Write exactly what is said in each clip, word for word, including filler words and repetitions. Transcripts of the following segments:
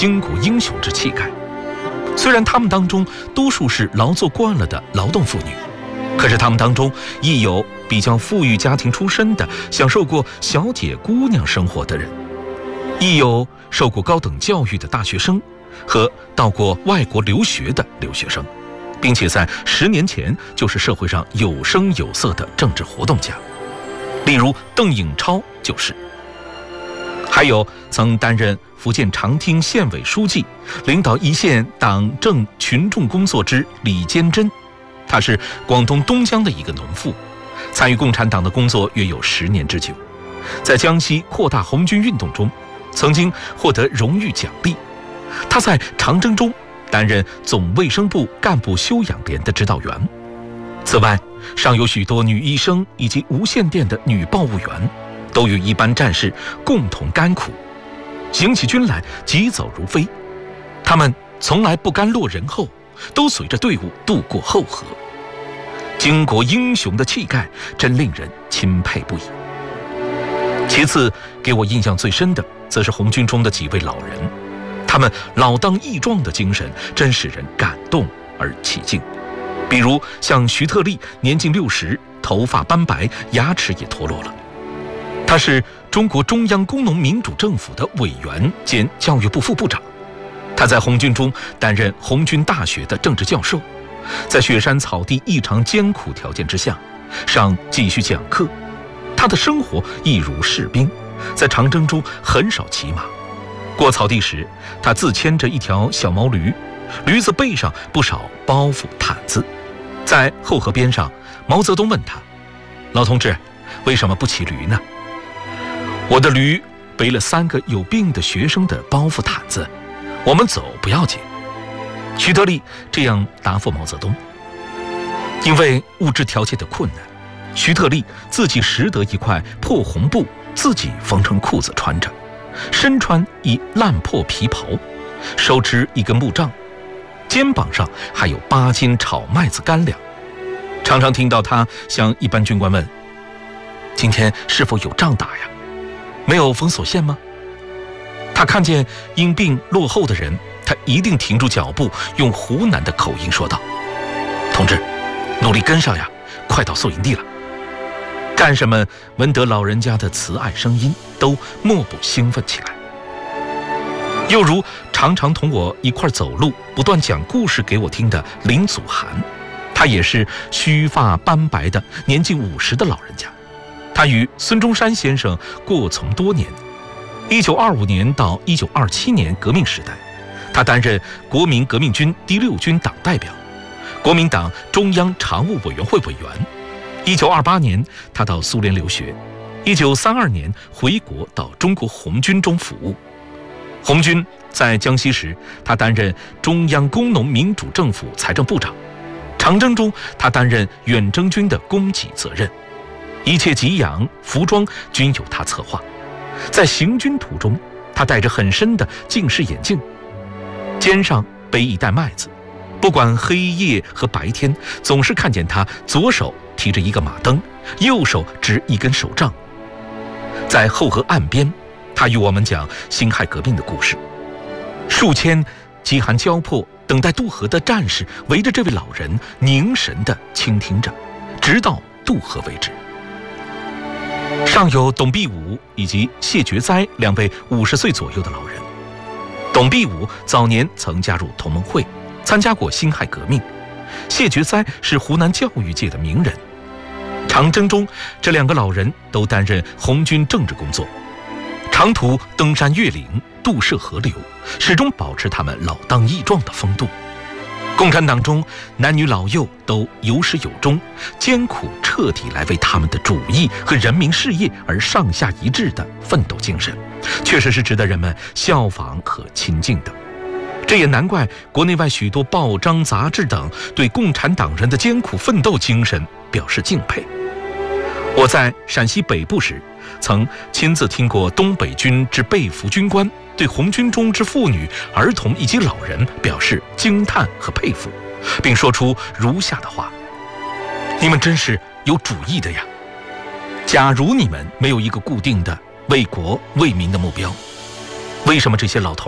巾帼英雄之气概。虽然他们当中多数是劳作惯了的劳动妇女，可是他们当中亦有比较富裕家庭出身的，享受过小姐姑娘生活的人，亦有受过高等教育的大学生和到过外国留学的留学生，并且在十年前就是社会上有声有色的政治活动家，例如邓颖超就是。还有曾担任福建长汀县委书记，领导一线党政群众工作之李坚贞，他是广东东江的一个农妇，参与共产党的工作约有十年之久，在江西扩大红军运动中曾经获得荣誉奖励。他在长征中担任总卫生部干部休养连的指导员。此外，尚有许多女医生以及无线电的女报务员，都与一般战士共同甘苦，行起军来疾走如飞。他们从来不甘落人后，都随着队伍渡过后河。巾帼英雄的气概真令人钦佩不已。其次，给我印象最深的则是红军中的几位老人，他们老当益壮的精神真使人感动而起敬。比如像徐特立，年近六十，头发斑白，牙齿也脱落了。他是中国中央工农民主政府的委员兼教育部副部长，他在红军中担任红军大学的政治教授，在雪山草地异常艰苦条件之下，尚继续讲课。他的生活亦如士兵，在长征中很少骑马，过草地时，他自牵着一条小毛驴，驴子背上不少包袱毯子。在后河边上，毛泽东问他：“老同志，为什么不骑驴呢？”“我的驴背了三个有病的学生的包袱毯子，我们走不要紧。”徐特立这样答复毛泽东。因为物质条件的困难，徐特立自己拾得一块破红布，自己缝成裤子穿着，身穿一烂破皮袍，手持一根木杖，肩膀上还有八斤炒麦子干粮。常常听到他向一般军官问：“今天是否有仗打呀？没有封锁线吗？”他看见因病落后的人，他一定停住脚步，用湖南的口音说道：“同志，努力跟上呀，快到宿营地了。”战士们闻得老人家的慈爱声音，都莫不兴奋起来。又如常常同我一块走路，不断讲故事给我听的林祖涵，他也是须发斑白的年近五十的老人家。他与孙中山先生过从多年。一九二五年到一九二七年革命时代，他担任国民革命军第六军党代表，国民党中央常务委员会委员。一九二八年，他到苏联留学。一九三二年回国到中国红军中服务。红军在江西时，他担任中央工农民主政府财政部长。长征中，他担任远征军的供给责任，一切给养、服装均由他策划。在行军途中，他戴着很深的近视眼镜，肩上背一袋麦子，不管黑夜和白天，总是看见他左手提着一个马灯，右手执一根手杖。在后河岸边，他与我们讲辛亥革命的故事。数千饥寒交迫等待渡河的战士围着这位老人凝神地倾听着，直到渡河为止。尚有董必武以及谢觉哉两位五十岁左右的老人。董必武早年曾加入同盟会，参加过辛亥革命。谢觉哉是湖南教育界的名人。长征中，这两个老人都担任红军政治工作，长途登山越岭，渡涉河流，始终保持他们老当益壮的风度。共产党中男女老幼都有始有终，艰苦彻底来为他们的主义和人民事业而上下一致的奋斗精神，确实是值得人们效仿和亲近的。这也难怪国内外许多报章杂志等对共产党人的艰苦奋斗精神表示敬佩。我在陕西北部时，曾亲自听过东北军之被俘军官对红军中之妇女、儿童以及老人表示惊叹和佩服，并说出如下的话：“你们真是有主意的呀！假如你们没有一个固定的为国为民的目标，为什么这些老头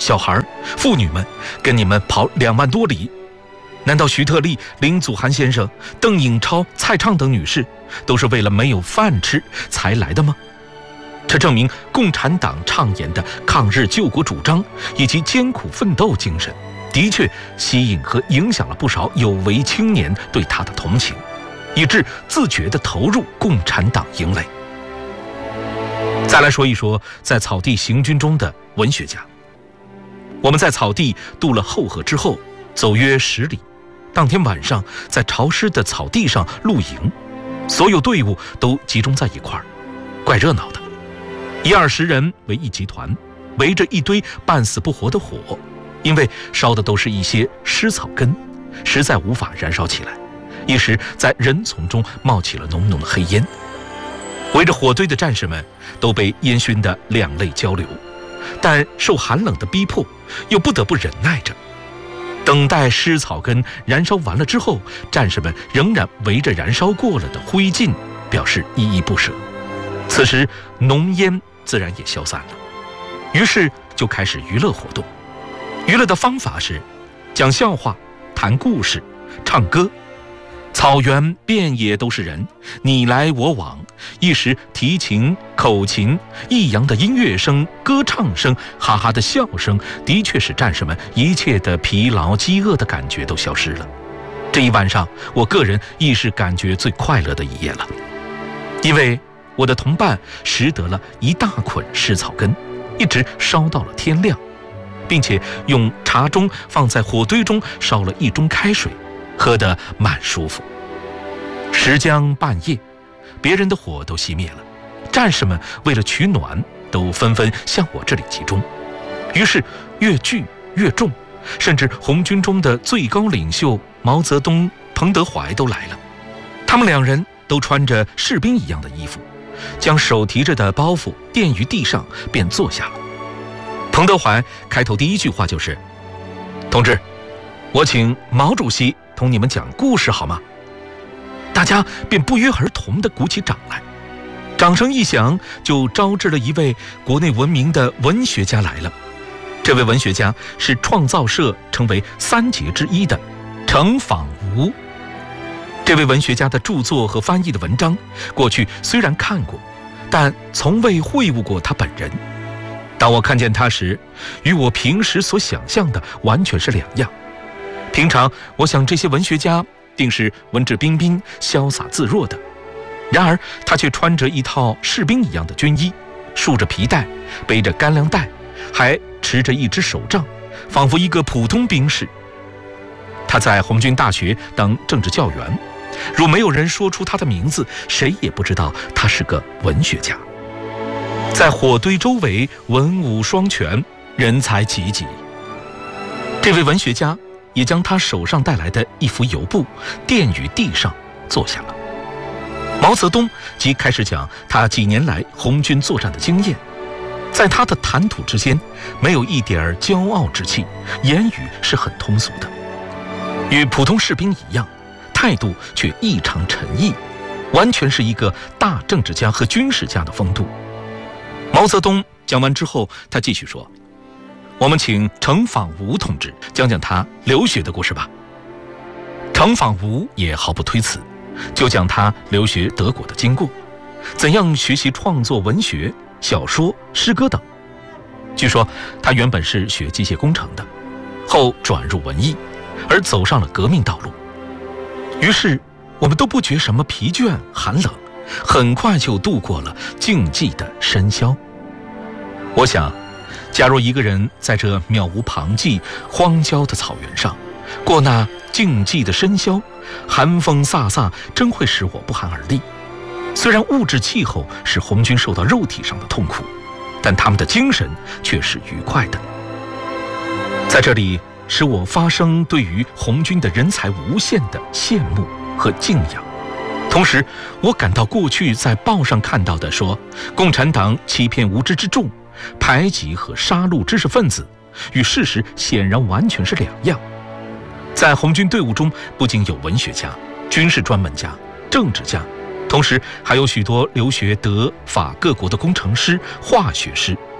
小孩、妇女们跟你们跑两万多里。难道徐特立、林祖涵先生、邓颖超、蔡畅等女士都是为了没有饭吃才来的吗？这证明共产党倡言的抗日救国主张以及艰苦奋斗精神，的确吸引和影响了不少有为青年对他的同情，以致自觉地投入共产党营垒。再来说一说在草地行军中的文学家。我们在草地渡了后河之后，走约十里，当天晚上在潮湿的草地上露营，所有队伍都集中在一块儿，怪热闹的。一二十人为一集团，围着一堆半死不活的火，因为烧的都是一些湿草根，实在无法燃烧起来，一时在人丛中冒起了浓浓的黑烟。围着火堆的战士们都被烟熏得两泪交流，但受寒冷的逼迫，又不得不忍耐着，等待湿草根燃烧完了之后，战士们仍然围着燃烧过了的灰烬表示依依不舍。此时浓烟自然也消散了，于是就开始娱乐活动。娱乐的方法是讲笑话、谈故事、唱歌。草原遍野都是人，你来我往，一时提琴、口琴、抑扬的音乐声、歌唱声、哈哈的笑声，的确使战士们一切的疲劳、饥饿的感觉都消失了。这一晚上，我个人亦是感觉最快乐的一夜了，因为我的同伴拾得了一大捆湿草根，一直烧到了天亮，并且用茶盅放在火堆中烧了一盅开水，喝得蛮舒服。时将半夜，别人的火都熄灭了，战士们为了取暖，都纷纷向我这里集中。于是越聚越重，甚至红军中的最高领袖毛泽东、彭德怀都来了。他们两人都穿着士兵一样的衣服，将手提着的包袱垫于地上，便坐下了。彭德怀开头第一句话就是：“同志，我请毛主席同你们讲故事好吗？”大家便不约而同地鼓起掌来，掌声一响，就招致了一位国内闻名的文学家来了。这位文学家是创造社称为三杰之一的程仿吾。这位文学家的著作和翻译的文章，过去虽然看过，但从未会晤过他本人。当我看见他时，与我平时所想象的完全是两样。平常我想这些文学家定是文质彬彬、潇洒自若的，然而他却穿着一套士兵一样的军衣，束着皮带，背着干粮袋，还持着一支手杖，仿佛一个普通兵士。他在红军大学当政治教员，若没有人说出他的名字，谁也不知道他是个文学家。在火堆周围文武双全，人才济济。这位文学家也将他手上带来的一幅油布垫于地上，坐下了。毛泽东即开始讲他几年来红军作战的经验，在他的谈吐之间没有一点骄傲之气，言语是很通俗的，与普通士兵一样，态度却异常沉毅，完全是一个大政治家和军事家的风度。毛泽东讲完之后，他继续说：“我们请程仿吾同志讲讲他留学的故事吧。”程仿吾也毫不推辞，就讲他留学德国的经过，怎样学习创作文学、小说、诗歌等。据说他原本是学机械工程的，后转入文艺，而走上了革命道路。于是我们都不觉什么疲倦寒冷，很快就度过了静寂的深宵。我想，假如一个人在这渺无旁际、荒郊的草原上过那静寂的深宵，寒风飒飒，真会使我不寒而栗。虽然物质气候使红军受到肉体上的痛苦，但他们的精神却是愉快的。在这里，使我发生对于红军的人才无限的羡慕和敬仰。同时，我感到过去在报上看到的说共产党欺骗无知之众，排挤和杀戮知识分子，与事实显然完全是两样。在红军队伍中，不仅有文学家、军事专门家、政治家，同时还有许多留学德法各国的工程师、化学师。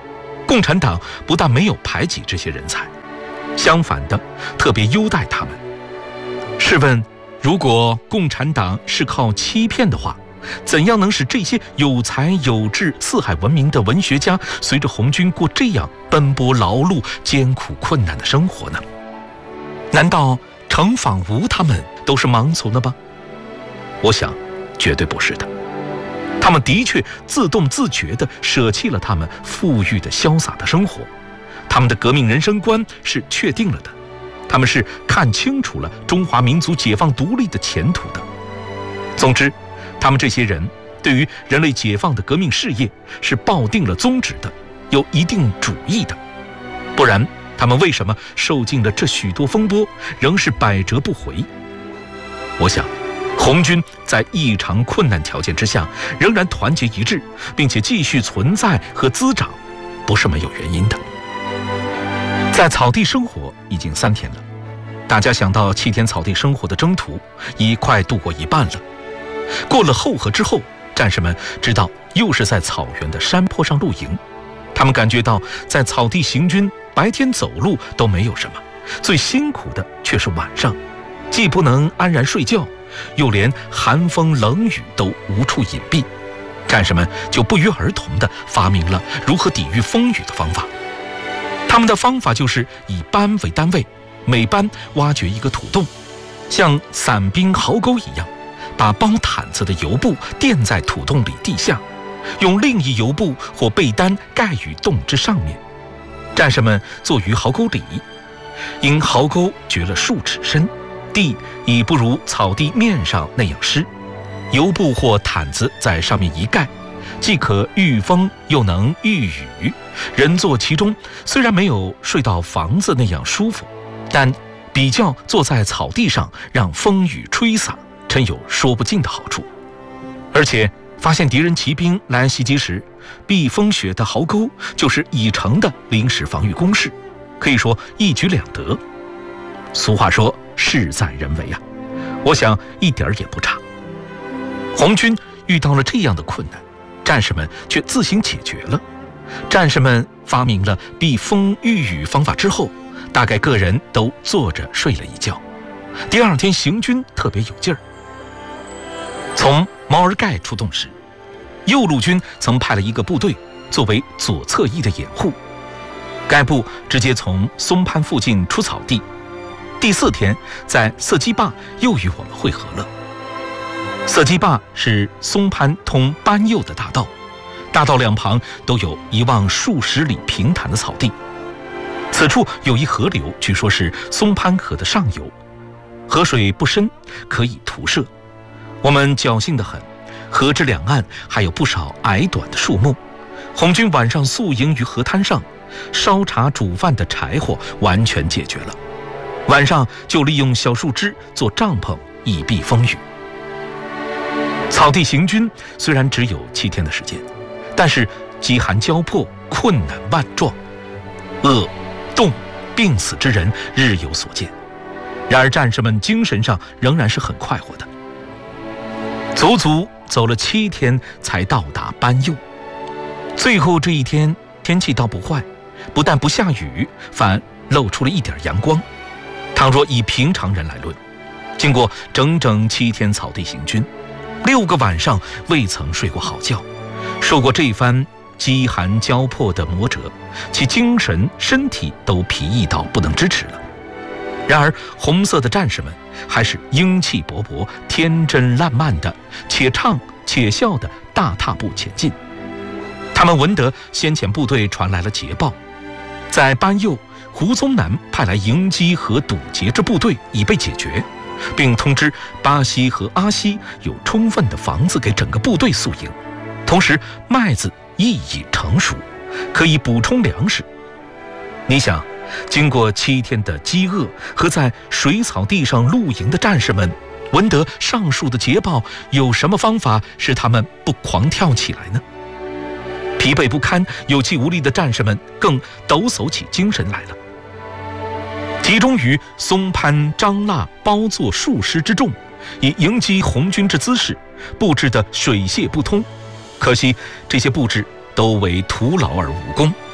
共产党不但没有排挤这些人才，相反的，特别优待他们。试问，如果共产党是靠欺骗的话，怎样能使这些有才有志、四海闻名的文学家随着红军过这样奔波劳碌、艰苦困难的生活呢？难道程仿吾他们都是盲从的吗？我想，绝对不是的。他们的确自动自觉地舍弃了他们富裕的潇洒的生活，他们的革命人生观是确定了的，他们是看清楚了中华民族解放独立的前途的。总之，他们这些人对于人类解放的革命事业是抱定了宗旨的，有一定主义的，不然他们为什么受尽了这许多风波，仍是百折不回？我想，红军在异常困难条件之下仍然团结一致，并且继续存在和滋长，不是没有原因的。在草地生活已经三天了，大家想到七天草地生活的征途已快度过一半了。过了后河之后，战士们知道又是在草原的山坡上露营，他们感觉到在草地行军，白天走路都没有什么，最辛苦的却是晚上，既不能安然睡觉，又连寒风冷雨都无处隐蔽。战士们就不约而同地发明了如何抵御风雨的方法。他们的方法就是以班为单位，每班挖掘一个土洞，像散兵壕沟一样，把包毯子的油布垫在土洞里地下，用另一油布或被单盖于洞之上面。战士们坐于壕沟里，因壕沟掘了数尺深，地已不如草地面上那样湿，油布或毯子在上面一盖，既可御风又能御雨，人坐其中，虽然没有睡到房子那样舒服，但比较坐在草地上让风雨吹洒，真有说不尽的好处。而且发现敌人骑兵来袭击时，避风穴的壕沟就是已成的临时防御工事，可以说一举两得。俗话说事在人为啊，我想一点也不差。红军遇到了这样的困难，战士们却自行解决了。战士们发明了避风御雨方法之后，大概个人都坐着睡了一觉，第二天行军特别有劲儿。从毛尔盖出动时，右路军曾派了一个部队作为左侧翼的掩护，该部直接从松潘附近出草地，第四天在色基坝又与我们会合了。色基坝是松潘通班右的大道，大道两旁都有一望数十里平坦的草地，此处有一河流，据说是松潘河的上游，河水不深，可以徒涉。我们侥幸得很，河之两岸还有不少矮短的树木。红军晚上宿营于河滩上，烧茶煮饭的柴火完全解决了，晚上就利用小树枝做帐篷以避风雨。草地行军虽然只有七天的时间，但是饥寒交迫，困难万状，饿、冻、病死之人日有所见。然而战士们精神上仍然是很快活的。足足走了七天才到达班右，最后这一天天气倒不坏，不但不下雨，反露出了一点阳光。倘若以平常人来论，经过整整七天草地行军，六个晚上未曾睡过好觉，受过这番饥寒交迫的磨折，其精神身体都疲役到不能支持了。然而红色的战士们还是英气勃勃、天真烂漫的，且唱且笑的大踏步前进。他们闻得先遣部队传来了捷报，在班右，胡宗南派来迎击和堵截之部队已被解决，并通知巴西和阿西有充分的房子给整个部队宿营，同时麦子亦已成熟，可以补充粮食。你想，经过七天的饥饿和在水草地上露营的战士们，闻得上述的捷报，有什么方法使他们不狂跳起来呢？疲惫不堪、有气无力的战士们更抖擞起精神来了。集中于松潘、张腊、包座数师之众，以迎击红军之姿势，布置得水泄不通。可惜这些布置都为徒劳而无功。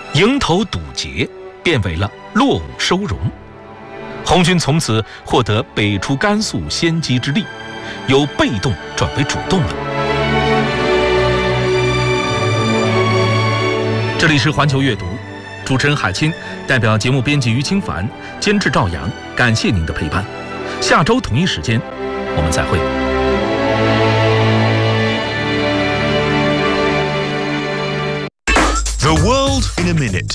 迎头堵截变为了落伍收容。红军从此获得北出甘肃先机之力，由被动转为主动了。这里是环球阅读，主持人海清，代表节目编辑于清凡，监制赵阳，感谢您的陪伴。下周同一时间，我们再会。 The world in a minute。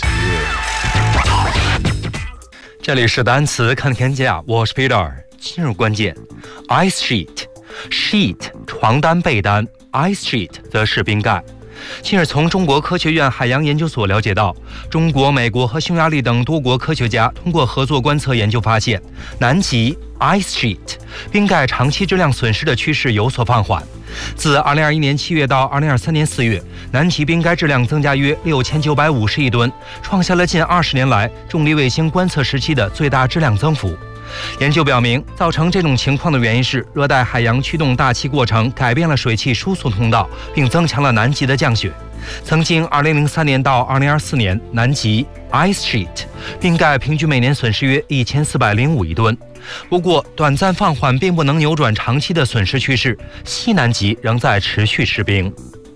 这里是单词看天下，我是 Peter。进入关键 ，ice sheet， sheet 床单被单 ，ice sheet 则是冰盖。近日，从中国科学院海洋研究所了解到，中国、美国和匈牙利等多国科学家通过合作观测研究发现，南极 ice sheet 冰盖长期质量损失的趋势有所放缓。自二零二一年七月到二零二三年四月，南极冰盖质量增加约六千九百五十亿吨，创下了近二十年来重力卫星观测时期的最大质量增幅。研究表明，造成这种情况的原因是热带海洋驱动大气过程改变了水汽输送通道，并增强了南极的降雪。曾经二零零三年到二零二四年，南极 ice sheet 冰盖平均每年损失约一千四百零五亿吨。不过，短暂放缓并不能扭转长期的损失趋势，西南极仍在持续失冰。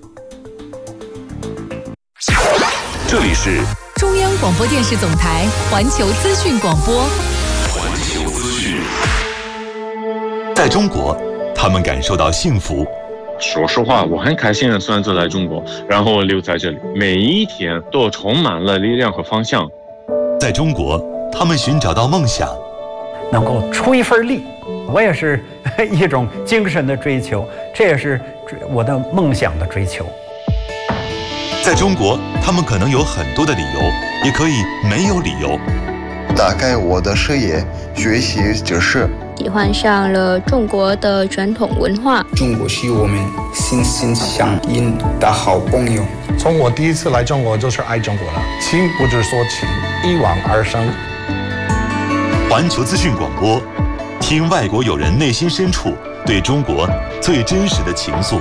这里是中央广播电视总台环球资讯广播。 环球资讯。在中国，他们感受到幸福。 说实话，我很开心的选择来中国，然后留在这里，每一天都充满了力量和方向。 在中国，他们寻找到梦想， 能够出一份力，我也是一种精神的追求，这也是我的梦想的追求。 在中国，他们可能有很多的理由，也可以没有理由。 打开我的视野，学习知识， 喜欢上了中国的传统文化。 中国是我们心心相印的好朋友。 从我第一次来中国就是爱中国了，情不是说情，一往而生。 环球资讯广播，听外国友人内心深处对中国最真实的情愫。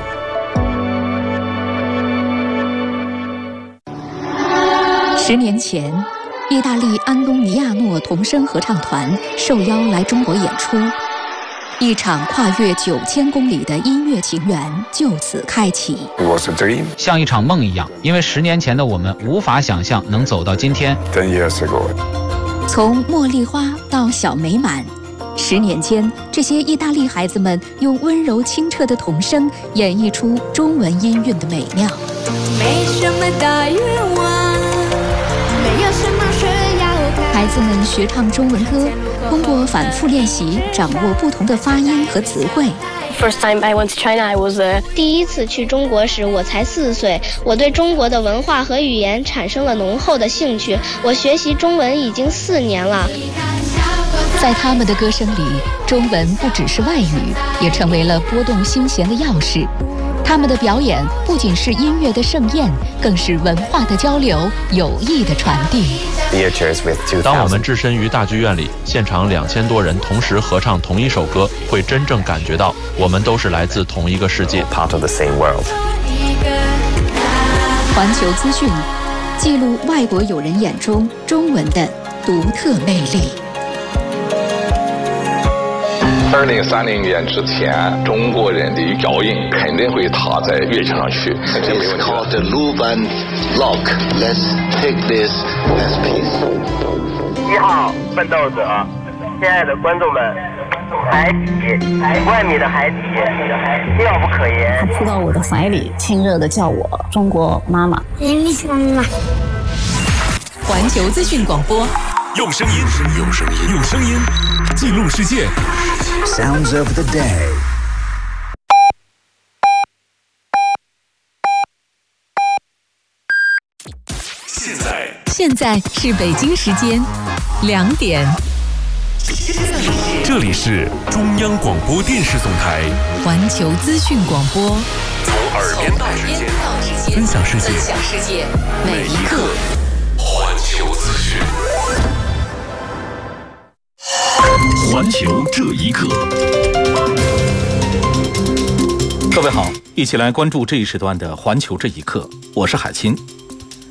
十年前，意大利安东尼亚诺童声合唱团受邀来中国演出，一场跨越九千公里的音乐情缘就此开启。 像一场梦一样，因为十年前的我们无法想象能走到今天。 从茉莉花到小美满，十年间，这些意大利孩子们用温柔清澈的童声演绎出中文音韵的美妙。 没什么大愿望，没有什么需要改。 孩子们学唱中文歌，通过反复练习，掌握不同的发音和词汇。 First time I went to China, I was a... 第一次去中国时，我才四岁。我对中国的文化和语言产生了浓厚的兴趣。我学习中文已经四年了。 在他们的歌声里，中文不只是外语，也成为了拨动心弦的钥匙。他们的表演不仅是音乐的盛宴，更是文化的交流、友谊的传递。 当我们置身于大剧院里，现场两千多人同时合唱同一首歌，会真正感觉到我们都是来自同一个世界。 环球资讯，记录外国友人眼中中文的独特魅力。 二零三零年之前，中国人的脚印肯定会踏在乐器上去。 It's called the Luban Lock. Let's take this as peace. 一号奋斗者，亲爱的观众们，海底外面的海底妙不可言。 他扑到我的怀里，亲热地叫我中国妈妈。 妈妈。 环球资讯广播， 用声音，用声音，用声音记录世界。 Sounds of the day。 现在， 现在是北京时间两点。 这里是中央广播电视总台环球资讯广播， 从耳边到指尖，分享世界， 分享世界，每一刻。 环球资讯，环球这一刻。 各位好，一起来关注这一时段的环球这一刻，我是海清。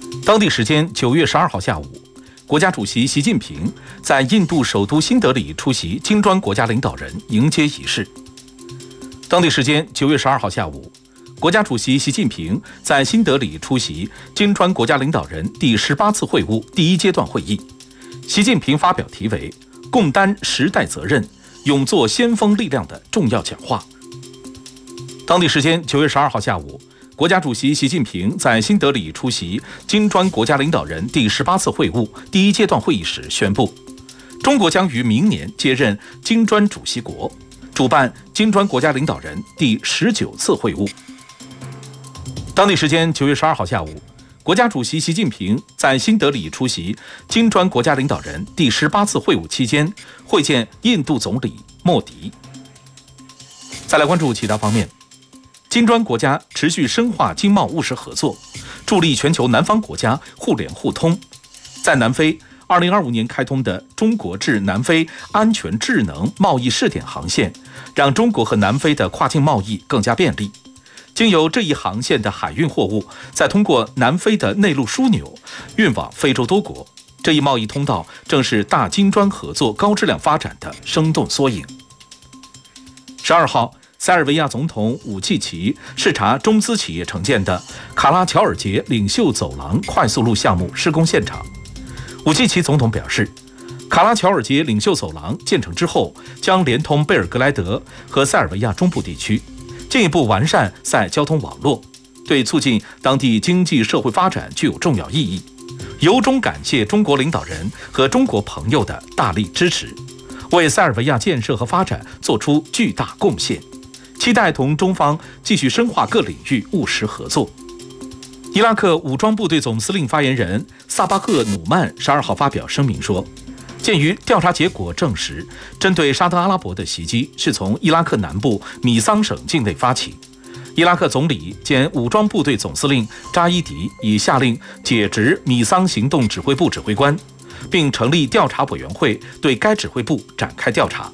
当地时间九月十二号下午，国家主席习近平在印度首都新德里出席金砖国家领导人迎接仪式。当地时间九月十二号下午，国家主席习近平在新德里出席金砖国家领导人第十八次会晤第一阶段会议。习近平发表题为“共担时代责任，勇做先锋力量”的重要讲话。当地时间九月十二号下午，国家主席习近平在新德里出席金砖国家领导人第十八次会晤第一阶段会议时宣布，中国将于明年接任金砖主席国，主办金砖国家领导人第十九次会晤。当地时间九月十二号下午，国家主席习近平在新德里出席金砖国家领导人第十八次会晤期间，会见印度总理莫迪。再来关注其他方面，金砖国家持续深化经贸务实合作，助力全球南方国家互联互通。在南非，二零二五年开通的中国至南非安全智能贸易试点航线，让中国和南非的跨境贸易更加便利。经由这一航线的海运货物，再通过南非的内陆枢纽运往非洲多国，这一贸易通道正是大金砖合作高质量发展的生动缩影。十二号，塞尔维亚总统武契奇视察中资企业承建的卡拉乔尔捷领袖走廊快速路项目施工现场。武契奇总统表示，卡拉乔尔捷领袖走廊建成之后，将连通贝尔格莱德和塞尔维亚中部地区，进一步完善塞交通网络，对促进当地经济社会发展具有重要意义。由衷感谢中国领导人和中国朋友的大力支持，为塞尔维亚建设和发展做出巨大贡献，期待同中方继续深化各领域务实合作。伊拉克武装部队总司令发言人萨巴赫努曼十二号发表声明说，鉴于调查结果证实，针对沙特阿拉伯的袭击是从伊拉克南部米桑省境内发起，伊拉克总理兼武装部队总司令扎伊迪已下令解职米桑行动指挥部指挥官，并成立调查委员会对该指挥部展开调查。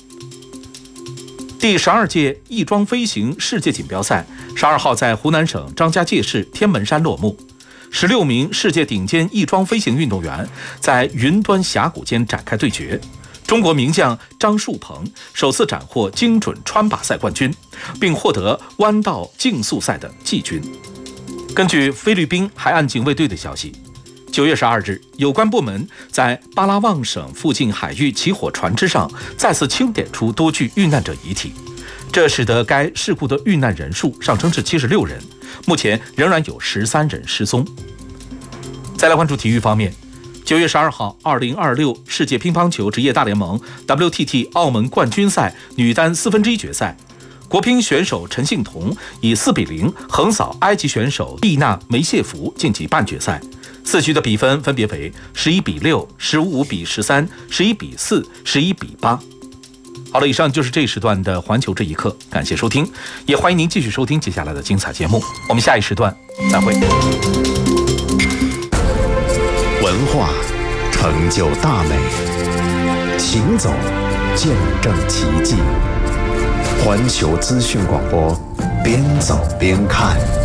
第十二届翼装飞行世界锦标赛十二号在湖南省张家界市天门山落幕，十六名世界顶尖翼装飞行运动员在云端峡谷间展开对决。中国名将张树鹏首次斩获精准穿靶赛冠军，并获得弯道竞速赛的季军。根据菲律宾海岸警卫队的消息，九月十二日，有关部门在巴拉望省附近海域起火船只上再次清点出多具遇难者遗体，这使得该事故的遇难人数上升至七十六人，目前仍然有十三人失踪。再来关注体育方面，九月十二号，二零二六世界乒乓球职业大联盟 W T T 澳门冠军赛女单四分之一决赛，国乒选手陈幸同以四比零横扫埃及选手蒂娜梅谢弗晋级半决赛。四局的比分分别为十一比六、十五比十三、十一比四、十一比八。好了，以上就是这一时段的环球这一刻，感谢收听，也欢迎您继续收听接下来的精彩节目。我们下一时段再会。 文化成就大美，行走见证奇迹。环球资讯广播，边走边看。